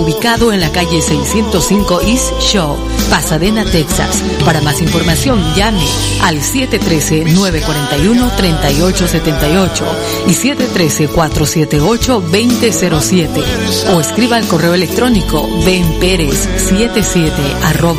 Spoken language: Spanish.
ubicado en la calle 605 East Shaw, Pasadena, Texas. Para más información, llame al 713-941-3878 y 713-478-2007 o escriba al correo electrónico benperez77